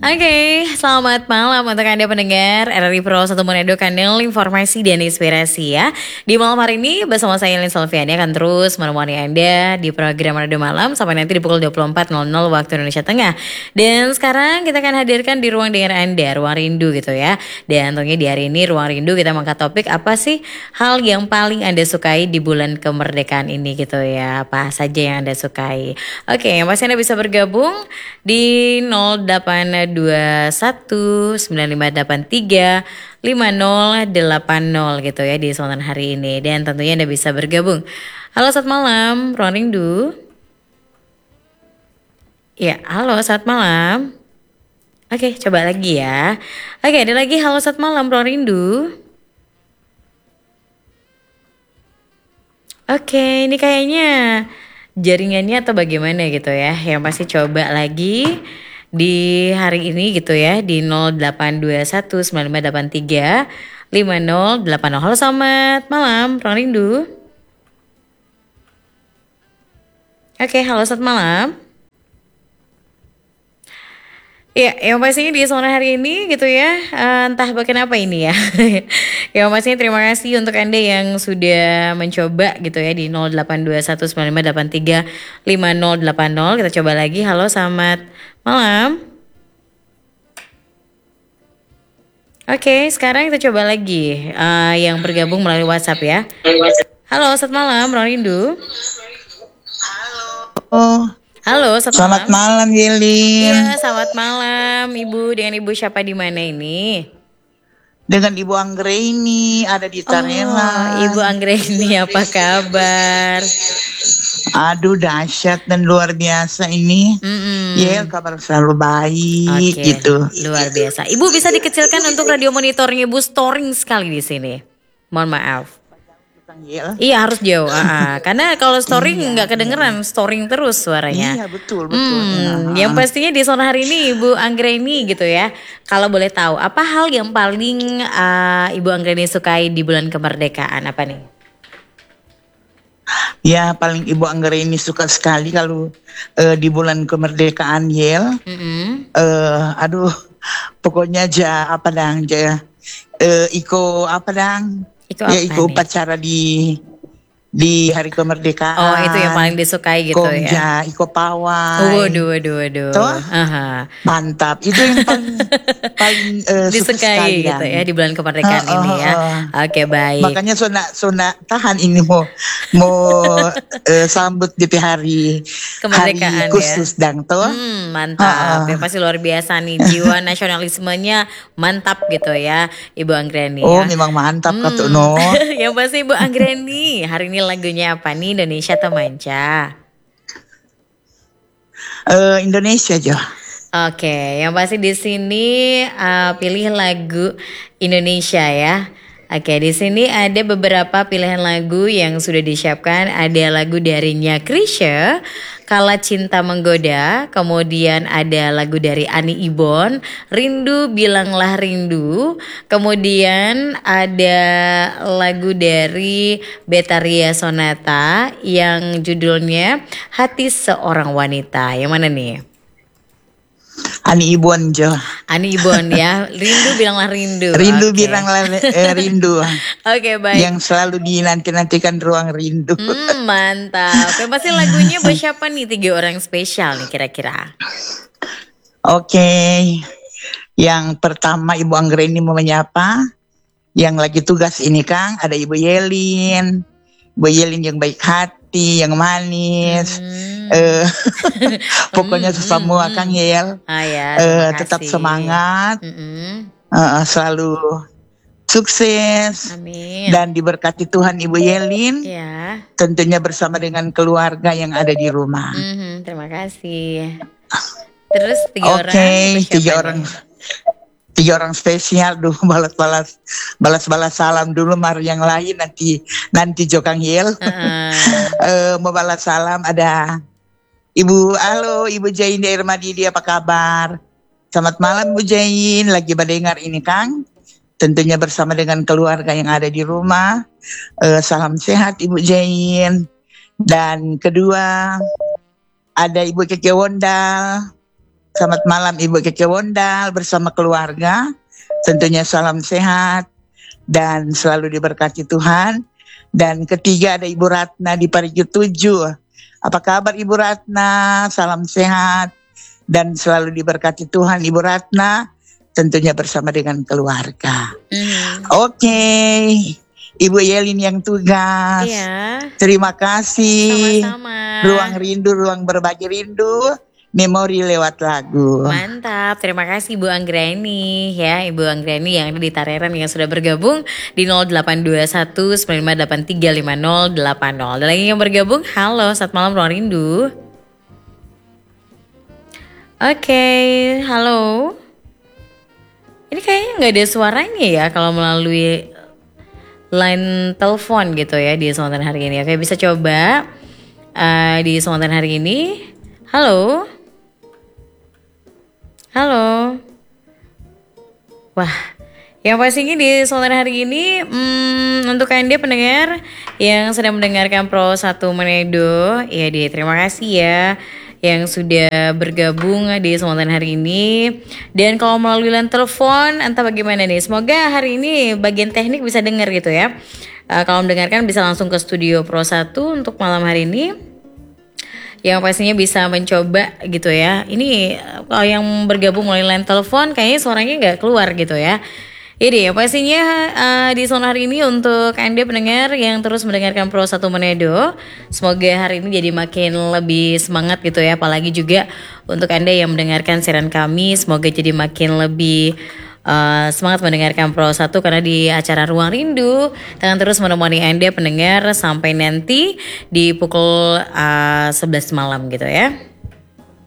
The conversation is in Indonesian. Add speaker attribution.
Speaker 1: Oke, selamat malam untuk Anda pendengar RRI Pro 1 Manado, kanal informasi dan inspirasi ya. Di malam hari ini bersama saya Lin Salviani akan terus menemani Anda di program Manado Malam sampai nanti di pukul 24.00 waktu Indonesia Tengah. Dan sekarang kita akan hadirkan di ruang dengar Anda, ruang rindu gitu ya. Dan tentunya di hari ini ruang rindu kita mengangkat topik apa sih hal yang paling Anda sukai di bulan kemerdekaan ini gitu ya. Apa saja yang Anda sukai. Oke, yang pasti Anda bisa bergabung di 0821-9583-5080 gitu ya di kesempatan hari ini. Dan tentunya Anda bisa bergabung. Halo, selamat malam, ruang rindu. Ya, halo, selamat malam. Oke, coba lagi ya. Oke, ada lagi. Halo, selamat malam, ruang rindu. Oke, ini kayaknya jaringannya atau bagaimana gitu ya. Yang pasti coba lagi di hari ini gitu ya di 0821-9583-5080. Halo, selamat malam, ruang rindu. Oke, halo, selamat malam. Ya, yang pastinya di sore hari ini gitu ya, entah kenapa ini ya. Yang pastinya terima kasih untuk Anda yang sudah mencoba gitu ya di 0821-9583-5080. Kita coba lagi. Halo, selamat malam. Oke, sekarang kita coba lagi yang bergabung melalui WhatsApp ya. Halo, selamat malam, Ruang Rindu.
Speaker 2: Oh,
Speaker 1: Halo,
Speaker 2: selamat malam Yelin.
Speaker 1: Iya, selamat malam Ibu. Dengan Ibu siapa di mana ini?
Speaker 2: Dengan Ibu Anggreni ada di Tarela.
Speaker 1: Ibu Anggreni, apa kabar?
Speaker 2: Aduh, dahsyat dan luar biasa ini. Ya, kabar selalu baik gitu.
Speaker 1: Luar biasa. Ibu bisa dikecilkan untuk radio monitornya, Ibu storing sekali di sini. Mohon maaf. Iya, harus jauh. Karena kalau storing nggak kedengeran, storing terus suaranya.
Speaker 2: Iya, betul.
Speaker 1: Yang pastinya di sore hari ini Ibu Anggreni gitu ya. Kalau boleh tahu, apa hal yang paling Ibu Anggreni sukai di bulan kemerdekaan, apa nih?
Speaker 2: Ya, paling Ibu Anggreni suka sekali kalau di bulan kemerdekaan Yel. Aduh, pokoknya Iko upacara di hari kemerdekaan.
Speaker 1: Oh, itu yang paling disukai gitu ya.
Speaker 2: Iko pawai.
Speaker 1: Waduh.
Speaker 2: Mantap. Itu yang paling
Speaker 1: disukai gitu ya di bulan kemerdekaan ini ya. Oke, baik.
Speaker 2: Makanya Sona tahan ini mau sambut di hari
Speaker 1: kemerdekaan
Speaker 2: khusus
Speaker 1: ya.
Speaker 2: Dang toh.
Speaker 1: Mantap. Ya pasti luar biasa nih, jiwa nasionalismenya mantap gitu ya Ibu Anggreni.
Speaker 2: Oh, memang mantap kata no.
Speaker 1: Yang pasti Ibu Anggreni, hari ini lagunya apa nih, Indonesia atau manca?
Speaker 2: Indonesia aja.
Speaker 1: Oke, yang pasti di sini pilih lagu Indonesia ya. Oke, di sini ada beberapa pilihan lagu yang sudah disiapkan. Ada lagu dari Nya Krisya, Kala Cinta Menggoda. Kemudian ada lagu dari Ani Ibon, Rindu Bilanglah Rindu. Kemudian ada lagu dari Betaria Sonata yang judulnya Hati Seorang Wanita. Yang mana nih?
Speaker 2: Ani Ibon Jo.
Speaker 1: Ani Ibon ya. Rindu Bilanglah Rindu.
Speaker 2: Bilanglah rindu.
Speaker 1: Oke, baik.
Speaker 2: Yang selalu dinanti-nantikan ruang rindu.
Speaker 1: Mantap. Pasti lagunya buat siapa nih, 3 orang spesial nih kira-kira?
Speaker 2: Oke. Yang pertama Ibu Anggreni mau menyapa. Yang lagi tugas ini Kang, ada Ibu Yelin. Ibu Yelin yang baik hati, yang manis. Pokoknya semua Kang Yel. Tetap semangat. Selalu sukses.
Speaker 1: Amin.
Speaker 2: Dan diberkati Tuhan Ibu Yelin.
Speaker 1: Ya.
Speaker 2: Tentunya bersama dengan keluarga yang ada di rumah.
Speaker 1: Terima kasih. Terus 3 orang.
Speaker 2: Oke, 3 orang spesial. Balas salam dulu mar yang lain nanti Jokang Yel. Mau balas salam ada Ibu Jain dari Madidi, apa kabar? Selamat malam Bu Jain, lagi mendengar ini Kang. Tentunya bersama dengan keluarga yang ada di rumah. Salam sehat Ibu Jain. Dan kedua ada Ibu Keke Wondal. Selamat malam Ibu Keke Wondal bersama keluarga. Tentunya salam sehat dan selalu diberkati Tuhan. Dan ketiga ada Ibu Ratna di Parigi 7. Apa kabar Ibu Ratna? Salam sehat dan selalu diberkati Tuhan Ibu Ratna. Tentunya bersama dengan keluarga. Oke. Ibu Yelin yang tugas.
Speaker 1: Iya.
Speaker 2: Terima kasih.
Speaker 1: Sama-sama.
Speaker 2: Ruang rindu, ruang berbagi rindu. Memori lewat lagu.
Speaker 1: Mantap, terima kasih Ibu Anggreni ya, Ibu Anggreni yang ada di Tareran yang sudah bergabung di 0821 95835080. Dan lagi yang bergabung, halo, selamat malam Ruang Rindu. Oke, halo. Ini kayaknya nggak ada suaranya ya kalau melalui line telepon gitu ya di kesempatan hari ini. Oke, bisa coba di kesempatan hari ini. Halo. Halo. Wah, yang pastinya di kesempatan hari ini untuk Anda pendengar yang sedang mendengarkan Pro 1 Manado, ya terima kasih ya yang sudah bergabung di kesempatan hari ini. Dan kalau melalui line telepon entah bagaimana nih, semoga hari ini bagian teknik bisa dengar gitu ya. Kalau mendengarkan bisa langsung ke studio Pro 1 untuk malam hari ini, yang pastinya bisa mencoba gitu ya. Ini kalau yang bergabung melalui line telepon kayaknya suaranya nggak keluar gitu ya. Jadi pastinya di sore hari ini untuk Anda pendengar yang terus mendengarkan Pro 1 Manado, semoga hari ini jadi makin lebih semangat gitu ya. Apalagi juga untuk Anda yang mendengarkan siaran kami, semoga jadi makin lebih semangat mendengarkan Pro 1 karena di acara Ruang Rindu akan terus menemani Anda pendengar sampai nanti di pukul 11 malam gitu ya.